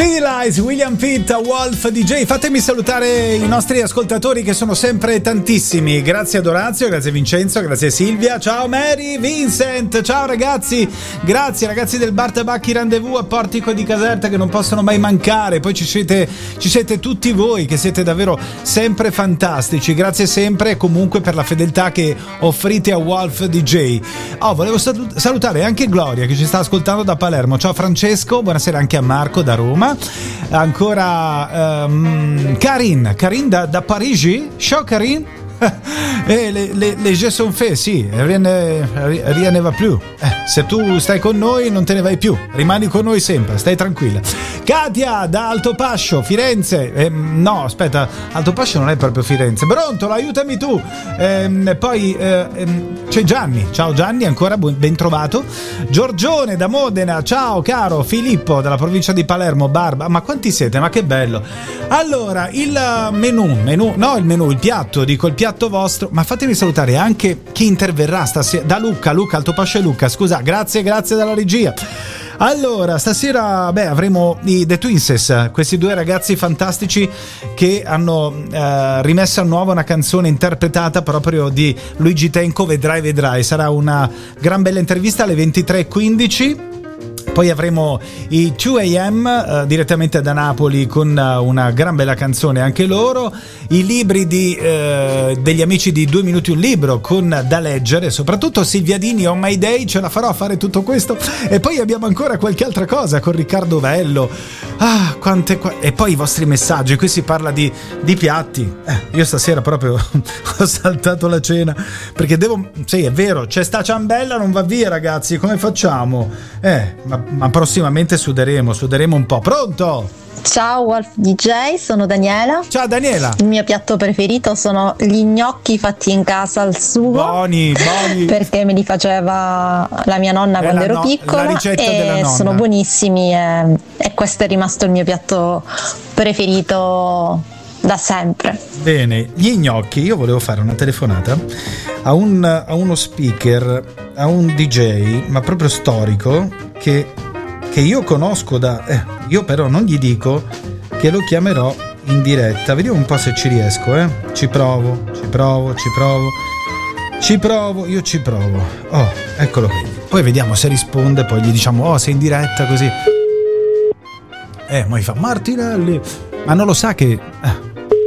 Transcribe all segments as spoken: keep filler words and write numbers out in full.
City Lights, William Pitt, Wolf D J. Fatemi salutare i nostri ascoltatori che sono sempre tantissimi. Grazie ad Orazio, grazie a Vincenzo, grazie a Silvia. Ciao Mary, Vincent, ciao ragazzi. Grazie ragazzi del Bar Tabacchi Rendezvous a Portico di Caserta che non possono mai mancare. Poi ci siete, ci siete tutti voi che siete davvero sempre fantastici. Grazie sempre e comunque per la fedeltà che offrite a Wolf D J. Oh, volevo salutare anche Gloria che ci sta ascoltando da Palermo. Ciao Francesco, buonasera anche a Marco da Roma. Ancora um, Karin, Karin da, da Parigi. Ciao Karin. Eh, le, le, le je sont fait, sì, rien ne, rien ne va più. Eh, se tu stai con noi non te ne vai più, rimani con noi sempre, stai tranquilla. Katia da Altopascio, Firenze. Eh, no, aspetta, Altopascio non è proprio Firenze. Brontolo, aiutami tu. Eh, poi eh, c'è Gianni. Ciao Gianni, ancora ben trovato. Giorgione da Modena. Ciao caro Filippo dalla provincia di Palermo. Barba, ma quanti siete? Ma che bello. Allora, il menù, menù, no il menù, il piatto, dico il piatto vostro, ma fatemi salutare anche chi interverrà stasera, da Luca, Luca, Altopascio e Luca, scusa, grazie, grazie dalla regia. Allora, stasera beh, avremo i The Twinses, questi due ragazzi fantastici che hanno eh, rimesso a nuovo una canzone interpretata proprio di Luigi Tenco, Vedrai Vedrai, sarà una gran bella intervista alle ventitré e quindici. Poi avremo i due a m uh, direttamente da Napoli con uh, una gran bella canzone anche loro, i libri di, uh, degli amici di Due Minuti Un Libro con da leggere, soprattutto Silvia Dini On My Day, ce la farò a fare tutto questo. E poi abbiamo ancora qualche altra cosa con Riccardo Vello, ah, quante qua... e poi i vostri messaggi, qui si parla di, di piatti. eh, io stasera proprio ho saltato la cena perché devo, sì è vero, c'è sta ciambella, non va via ragazzi, come facciamo? Eh, ma ma prossimamente suderemo, suderemo un po'. Pronto? Ciao Wolf D J, sono Daniela. Ciao Daniela. Il mio piatto preferito sono gli gnocchi fatti in casa al sugo. Buoni, buoni. Perché me li faceva la mia nonna è quando la ero no- piccola la ricetta e della nonna. Sono buonissimi e, e questo è rimasto il mio piatto preferito da sempre. Bene, gli gnocchi, io volevo fare una telefonata a, un, a uno speaker, a un D J, ma proprio storico, che, che io conosco da... Eh, io però non gli dico che lo chiamerò in diretta. Vediamo un po' se ci riesco, eh. Ci provo, ci provo, ci provo, ci provo, io ci provo. Oh, eccolo qui. Poi vediamo se risponde, poi gli diciamo, oh, sei in diretta così. Eh, ma mi fa Martinelli, ma non lo sa che... Eh.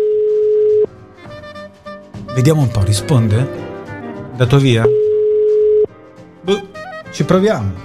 Vediamo un po', risponde? Dato via? Boh, ci proviamo.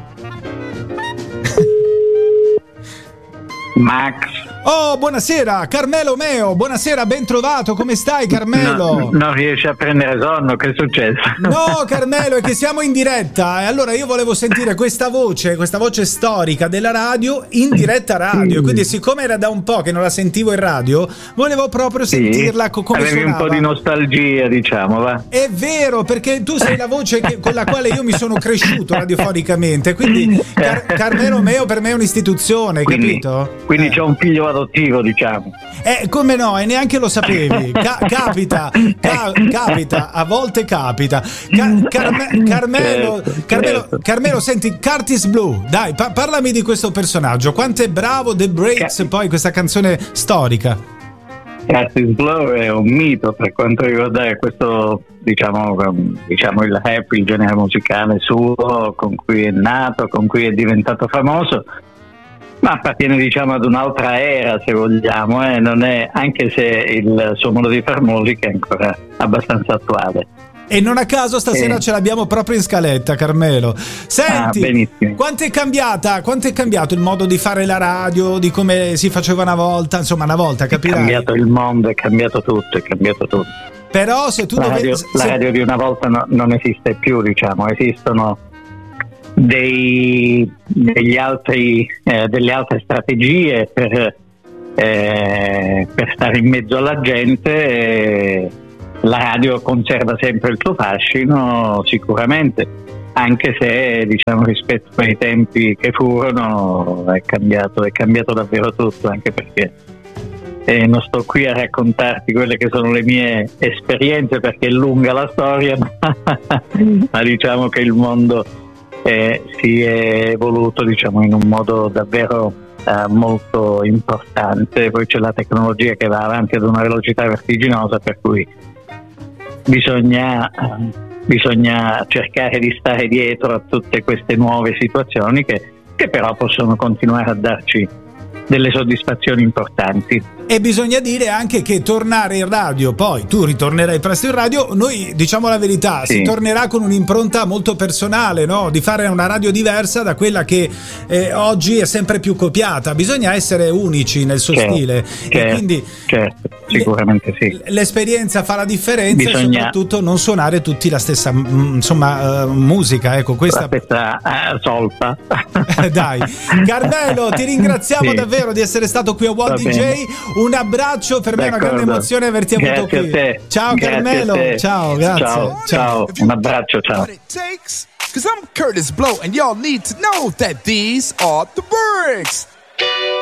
Max. Oh, buonasera, Carmelo Meo, buonasera, ben trovato, come stai Carmelo? No, non riesci a prendere sonno, che è successo? No Carmelo, è che siamo in diretta e allora io volevo sentire questa voce, questa voce storica della radio in diretta radio, quindi siccome era da un po' che non la sentivo in radio, volevo proprio sentirla sì, co- come avevi suonava. un po' di nostalgia, diciamo, va? È vero, perché tu sei la voce che, con la quale io mi sono cresciuto radiofonicamente, quindi Car- Carmelo Meo per me è un'istituzione, quindi, capito? Quindi eh. c'è un figlio adottivo, diciamo. Eh, come no, e neanche lo sapevi. Ca- capita, ca- capita, a volte capita. Ca- Carme- Carmelo, certo, Carmelo, certo. Carmelo, senti, Curtis Blue, dai, pa- parlami di questo personaggio. Quanto è bravo The Breaks, Ca- poi questa canzone storica. Curtis Blow è un mito per quanto riguarda questo, diciamo, diciamo il rap, il genere musicale suo, con cui è nato, con cui è diventato famoso. Ma appartiene, diciamo, ad un'altra era, se vogliamo, eh? Non è, anche se il suo modo di far musica è ancora abbastanza attuale. E non a caso stasera eh. ce l'abbiamo proprio in scaletta, Carmelo. Senti, ah, quanto è cambiata, quanto è cambiato il modo di fare la radio, di come si faceva una volta, insomma una volta, capirai? È cambiato il mondo, è cambiato tutto, è cambiato tutto. Però se tu la, dovevi... radio, se... la radio di una volta no, non esiste più, diciamo, esistono dei, degli altri, eh, delle altre strategie per, eh, per stare in mezzo alla gente. Eh, la radio conserva sempre il suo fascino, sicuramente, anche se, diciamo, rispetto ai tempi che furono è cambiato, è cambiato davvero tutto, anche perché eh, non sto qui a raccontarti quelle che sono le mie esperienze perché è lunga la storia, ma, ma diciamo che il mondo Eh, si è evoluto, diciamo, in un modo davvero eh, molto importante. Poi c'è la tecnologia che va avanti ad una velocità vertiginosa, per cui bisogna, eh, bisogna cercare di stare dietro a tutte queste nuove situazioni che, che però possono continuare a darci delle soddisfazioni importanti. E bisogna dire anche che tornare in radio, poi tu ritornerai presto in radio, noi diciamo la verità, sì. si tornerà con un'impronta molto personale, no? Di fare una radio diversa da quella che eh, oggi è sempre più copiata. Bisogna essere unici nel suo certo, stile certo, e quindi certo, sicuramente sì. L'esperienza fa la differenza bisogna... e soprattutto non suonare tutti la stessa insomma uh, musica, ecco questa la stessa uh, solfa. Dai, Carmelo, ti ringraziamo sì. davvero di essere stato qui a Wall D J. Un abbraccio, per me è una grande emozione averti avuto grazie qui. A te. Ciao grazie Carmelo, ciao, grazie. Ciao, ciao. Un abbraccio, ciao. Cause I'm Curtis Blow and y'all need to know that these are the bricks.